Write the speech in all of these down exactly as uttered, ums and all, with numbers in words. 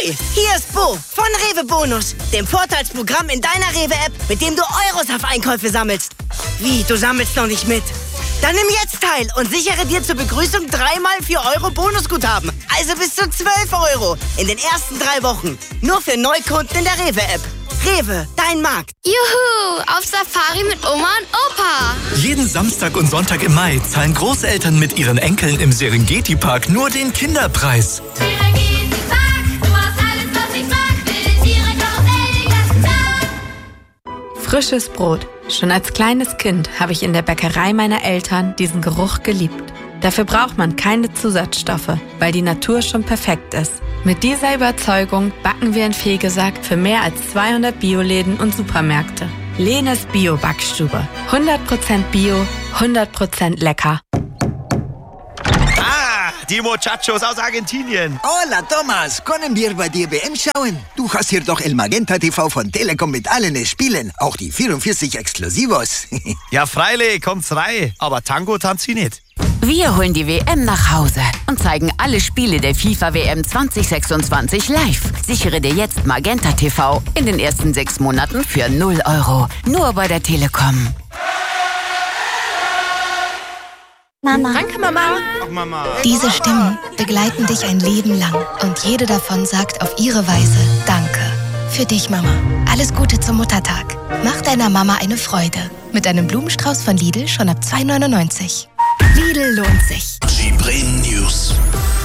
Ahoi, hier ist Bo von Rewe Bonus, dem Vorteilsprogramm in deiner Rewe-App, mit dem du Euros auf Einkäufe sammelst. Wie, du sammelst noch nicht mit? Dann nimm jetzt teil und sichere dir zur Begrüßung dreimal vier Euro Bonusguthaben. Also bis zu zwölf Euro in den ersten drei Wochen. Nur für Neukunden in der Rewe-App. Rewe, dein Markt. Juhu, auf Safari mit Oma und Opa. Jeden Samstag und Sonntag im Mai zahlen Großeltern mit ihren Enkeln im Serengeti-Park nur den Kinderpreis. Serengeti-Park, du hast alles, was ich mag. Wilde Tiere, Karussell, den ganzen Tag. Frisches Brot. Schon als kleines Kind habe ich in der Bäckerei meiner Eltern diesen Geruch geliebt. Dafür braucht man keine Zusatzstoffe, weil die Natur schon perfekt ist. Mit dieser Überzeugung backen wir in Fegesack für mehr als zweihundert Bioläden und Supermärkte. Lenes Bio-Backstube. hundert Prozent Bio, hundert Prozent lecker. Ah, die Muchachos aus Argentinien. Hola, Thomas. Können wir bei dir W M schauen? Du hast hier doch El Magenta T V von Telekom mit allen Spielen. Auch die vierundvierzig Exklusivos. Ja, freilich, kommt's rein. Aber Tango tanzt sie nicht. Wir holen die W M nach Hause und zeigen alle Spiele der FIFA W M zwanzig sechsundzwanzig live. Sichere dir jetzt Magenta T V in den ersten sechs Monaten für null Euro. Nur bei der Telekom. Mama. Danke, Mama. Ach, Mama. Diese Stimmen begleiten dich ein Leben lang und jede davon sagt auf ihre Weise Danke. Für dich, Mama. Alles Gute zum Muttertag. Mach deiner Mama eine Freude. Mit einem Blumenstrauß von Lidl schon ab zwei neunundneunzig. Lidl lohnt sich. Die Bremen News.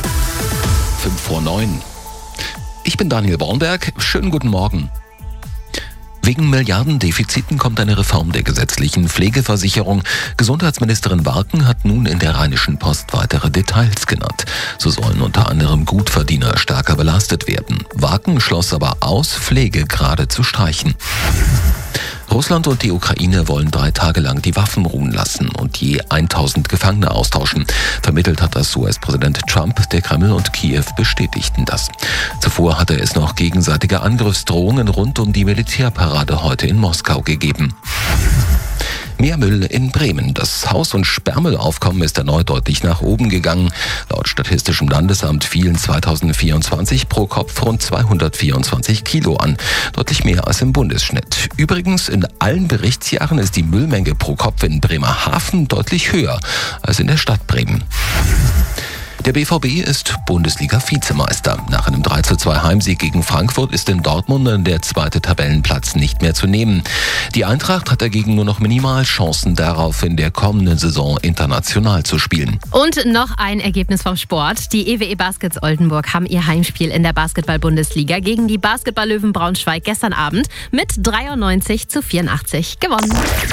Fünf vor neun. Ich bin Daniel Bornberg. Schönen guten Morgen. Wegen Milliardendefiziten kommt eine Reform der gesetzlichen Pflegeversicherung. Gesundheitsministerin Warken hat nun in der Rheinischen Post weitere Details genannt. So sollen unter anderem Gutverdiener stärker belastet werden. Warken schloss aber aus, Pflegegrade zu streichen. Russland und die Ukraine wollen drei Tage lang die Waffen ruhen lassen und je tausend Gefangene austauschen. Vermittelt hat das U S-Präsident Trump. Der Kreml und Kiew bestätigten das. Zuvor hatte es noch gegenseitige Angriffsdrohungen rund um die Militärparade heute in Moskau gegeben. Mehr Müll in Bremen. Das Haus- und Sperrmüllaufkommen ist erneut deutlich nach oben gegangen. Laut Statistischem Landesamt fielen zweitausendvierundzwanzig pro Kopf rund zweihundertvierundzwanzig Kilo an. Deutlich mehr als im Bundesschnitt. Übrigens, in allen Berichtsjahren ist die Müllmenge pro Kopf in Bremerhaven deutlich höher als in der Stadt Bremen. Der B V B ist Bundesliga-Vizemeister. Nach einem drei zu zwei Heimsieg gegen Frankfurt ist in Dortmund der zweite Tabellenplatz nicht mehr zu nehmen. Die Eintracht hat dagegen nur noch minimal Chancen darauf, in der kommenden Saison international zu spielen. Und noch ein Ergebnis vom Sport. Die E W E Baskets Oldenburg haben ihr Heimspiel in der Basketball-Bundesliga gegen die Basketball-Löwen Braunschweig gestern Abend mit dreiundneunzig zu vierundachtzig gewonnen.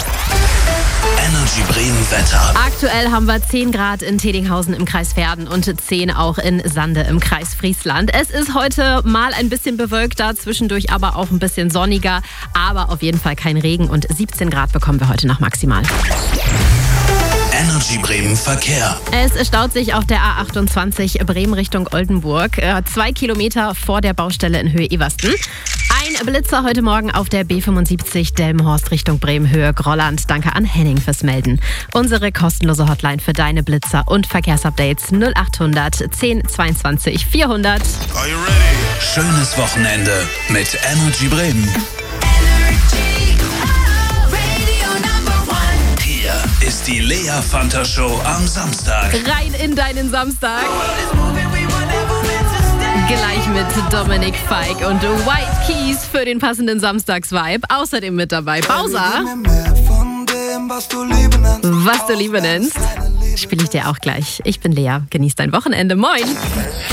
Energy Bremen Wetter. Aktuell haben wir zehn Grad in Tedinghausen im Kreis Verden und zehn auch in Sande im Kreis Friesland. Es ist heute mal ein bisschen bewölkter, zwischendurch aber auch ein bisschen sonniger, aber auf jeden Fall kein Regen und siebzehn Grad bekommen wir heute noch maximal. Energy Bremen Verkehr. Es staut sich auf der A achtundzwanzig Bremen Richtung Oldenburg, äh, zwei Kilometer vor der Baustelle in Höhe Eversten. Ein Blitzer heute Morgen auf der B fünfundsiebzig Delmenhorst Richtung Bremen Höhe Grolland. Danke an Henning fürs Melden. Unsere kostenlose Hotline für deine Blitzer und Verkehrsupdates null achthundert zehn zweiundzwanzig vierhundert. Are you ready? Schönes Wochenende mit Energy Bremen. Hier ist die Lea Fanta Show am Samstag. Rein in deinen Samstag. Gleich mit Dominik Feig und White Keys für den passenden Samstagsvibe. Außerdem mit dabei Bowser. Was du Liebe nennst, spiele ich dir auch gleich. Ich bin Lea. Genieß dein Wochenende. Moin.